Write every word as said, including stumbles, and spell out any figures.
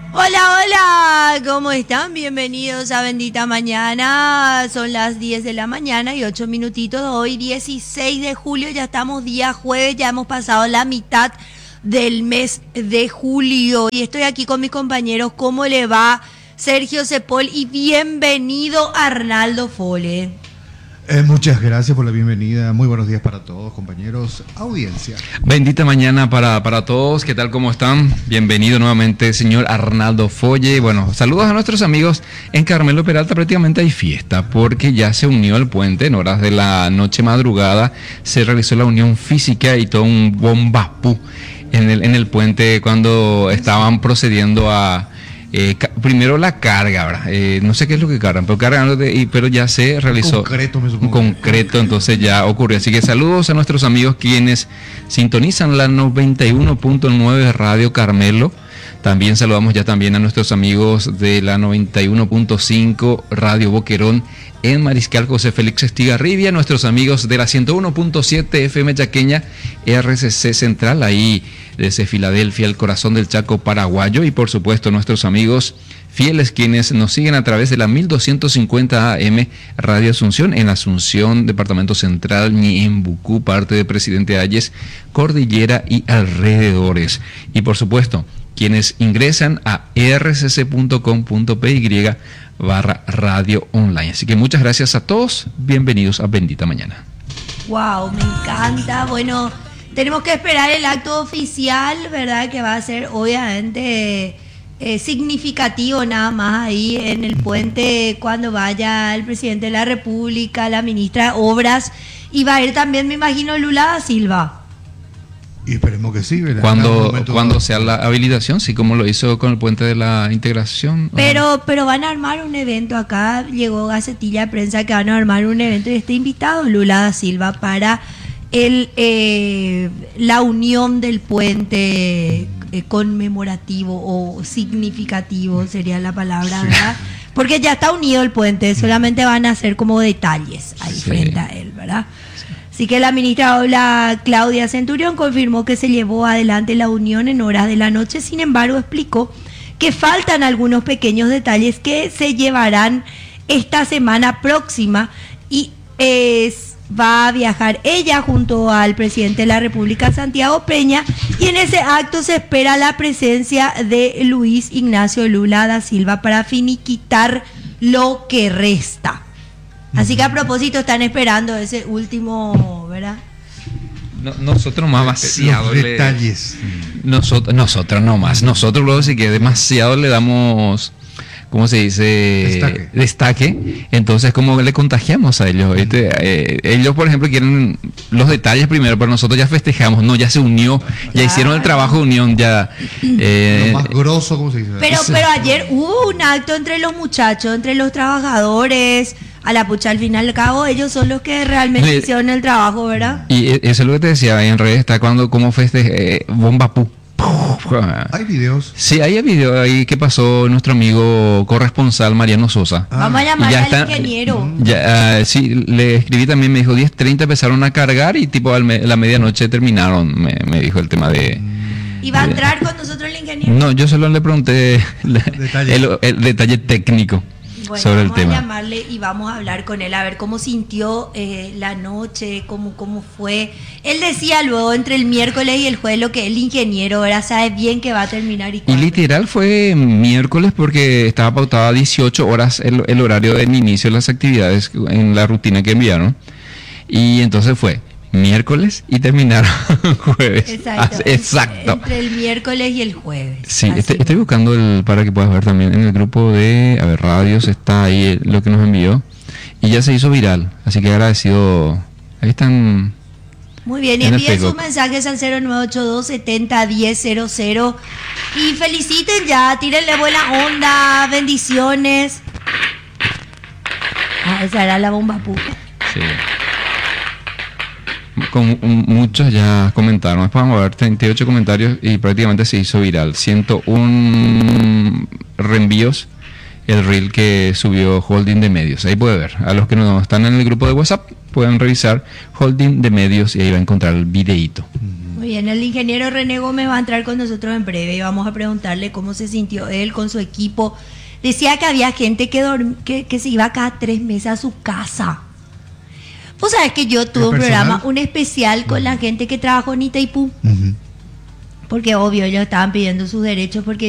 Hola, hola, ¿cómo están? Bienvenidos a Bendita Mañana. Son las diez de la mañana y ocho minutitos. Hoy dieciséis de julio, ya estamos día jueves, ya hemos pasado la mitad del mes de julio. Y estoy aquí con mis compañeros. ¿Cómo le va Sergio Cepol? Y bienvenido Arnaldo Fole. Eh, muchas gracias por la bienvenida. Muy buenos días para todos, compañeros, audiencia. Bendita mañana para, para todos. ¿Qué tal? ¿Cómo están? Bienvenido nuevamente, señor Arnaldo Folle. Bueno, saludos a nuestros amigos en Carmelo Peralta. Prácticamente hay fiesta porque ya se unió el puente. En horas de la noche madrugada se realizó la unión física y todo un bombapú en el, en el puente cuando estaban procediendo a... Eh, ca- primero la carga, ¿verdad? Eh, no sé qué es lo que cargan, pero cargan, de, y, pero ya se realizó. Concreto, me supongo. Un concreto, entonces ya ocurrió. Así que saludos a nuestros amigos quienes sintonizan la noventa y uno punto nueve Radio Carmelo. También saludamos ya también a nuestros amigos de la noventa y uno punto cinco Radio Boquerón en Mariscal José Félix Estigarribia, nuestros amigos de la ciento uno punto siete F M Chaqueña, R C C Central, ahí desde Filadelfia, el corazón del Chaco paraguayo, y por supuesto nuestros amigos fieles quienes nos siguen a través de la mil doscientos cincuenta A M Radio Asunción, en Asunción, Departamento Central, Ñembucú, parte de Presidente Hayes, Cordillera y alrededores. Y por supuesto, quienes ingresan a r c c punto com punto p y barra radio online. Así que muchas gracias a todos. Bienvenidos a Bendita Mañana. Wow, me encanta. Bueno, tenemos que esperar el acto oficial, ¿verdad? Que va a ser obviamente eh, significativo nada más ahí en el puente cuando vaya el presidente de la República, la ministra de Obras, y va a ir también, me imagino, Lula da Silva. Y esperemos que sí, ¿verdad? Cuando, cuando sea la habilitación, sí, como lo hizo con el puente de la integración. Pero, pero van a armar un evento acá, llegó Gacetilla de Prensa que van a armar un evento y está invitado Lula da Silva para el eh, la unión del puente eh, conmemorativo o significativo sería la palabra, ¿verdad? Porque ya está unido el puente, solamente van a hacer como detalles ahí sí, frente a él, ¿verdad? Así que la ministra Obla Claudia Centurión confirmó que se llevó adelante la unión en horas de la noche. Sin embargo, explicó que faltan algunos pequeños detalles que se llevarán esta semana próxima y eh, va a viajar ella junto al presidente de la República, Santiago Peña, y en ese acto se espera la presencia de Luis Ignacio Lula da Silva para finiquitar lo que resta. Así que a propósito están esperando ese último, ¿verdad? No, nosotros más demasiado los detalles. Le, nosotros, nosotros no más. Nosotros luego sí que demasiado le damos, ¿cómo se dice? Destaque. Destaque. Entonces como le contagiamos a ellos. ¿Viste? Eh, ellos, por ejemplo, quieren los detalles primero, pero nosotros ya festejamos. No, ya se unió, claro. Ya hicieron el trabajo de unión, ya. Eh, lo más grosso, ¿cómo se dice? Pero, pero ayer hubo un acto entre los muchachos, entre los trabajadores. A la pucha, al final al cabo, ellos son los que realmente no, hicieron el trabajo, ¿verdad? Y eso es lo que te decía, en redes está cuando, como festeje, eh, bomba pu. ¿Hay videos? Sí, hay videos ahí que pasó nuestro amigo corresponsal Mariano Sosa. Ah. Vamos a llamar al está, ingeniero. Ya, uh, sí, le escribí también, me dijo diez treinta empezaron a cargar y tipo a la medianoche terminaron, me, me dijo el tema de... ¿Y va a entrar con nosotros el ingeniero? No, yo solo le pregunté detalle. El, el detalle técnico. Bueno, sobre vamos el tema. a llamarle y vamos a hablar con él, a ver cómo sintió eh, la noche, cómo, cómo fue. Él decía luego entre el miércoles y el jueves lo que el ingeniero ahora sabe bien que va a terminar. Y, y literal fue miércoles porque estaba pautada a dieciocho horas el, el horario del inicio de las actividades en la rutina que enviaron. Y entonces fue miércoles y terminaron jueves. Exacto. Ah, exacto. Entre el miércoles y el jueves. Sí, estoy, estoy buscando el para que puedas ver también en el grupo de, a ver, radios, está ahí lo que nos envió y ya se hizo viral, así que agradecido. Ahí están. Muy bien, y envíen sus mensajes al cero nueve ocho dos setenta diez cero cero y feliciten ya, tírenle buena onda, bendiciones. Ah, esa era la bomba puta. Sí. Con muchos ya comentaron. Después vamos a ver treinta y ocho comentarios y prácticamente se hizo viral. ciento uno reenvíos el reel que subió Holding de Medios. Ahí puede ver. A los que no están en el grupo de WhatsApp, pueden revisar Holding de Medios y ahí va a encontrar el videíto. Muy bien, el ingeniero René Gómez va a entrar con nosotros en breve y vamos a preguntarle cómo se sintió él con su equipo. Decía que había gente que, dorm- que, que se iba cada tres meses a su casa. Vos sabés que yo tuve un programa, un especial con la gente que trabajó en Itaipú. Uh-huh. Porque obvio, ellos estaban pidiendo sus derechos porque